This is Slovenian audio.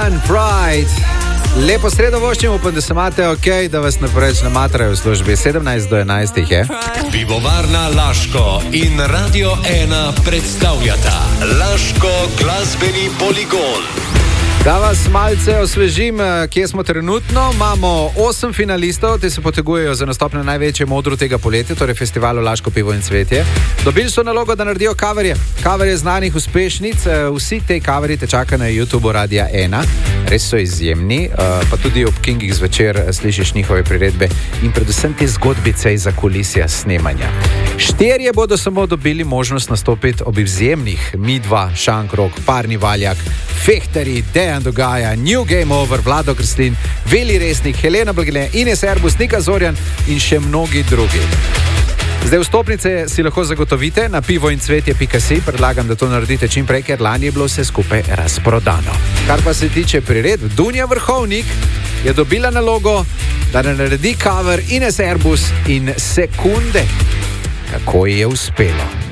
One Pride. Lepo sredo voščim, upam, da se imate ok, da vas ne preveč namatrajo v službi. 17 do 11 je. Pivovarna Laško in Radio 1 predstavljata Laško glasbeni poligon. Da vas malce osvežim, kje smo trenutno. Imamo 8 finalistov, ti se potegujejo za nastop na največjem odru tega poletja, torej festivalu Laško pivo in cvetje. Dobili so nalogo, da naredijo coverje znanih uspešnic. Vsi te coverji te čaka na YouTubeu Radia 1. Res so izjemni, pa tudi ob Kingih zvečer slišiš njihove priredbe in predvsem te zgodbice iz zakulisja snemanja. 4 bodo samo dobili možnost nastopiti ob izjemnih Midva, Šankrok, Parni Valjak, Fehtari, Dejan Dogaja, New Game Over, Vlado Kreslin, Veli Resnik, Helena Blagine, Ines Erbus, Nika Zorjan in še mnogi drugi. Zdaj vstopnice si lahko zagotovite na pivoincvetje.si. Predlagam, da to naredite čim prej, ker lani je bilo vse skupaj razprodano. Kar pa se tiče priredb, Dunja Vrhovnik je dobila nalogo, da naredi cover Ines Erbus in Sekunde. Kako ji je uspelo?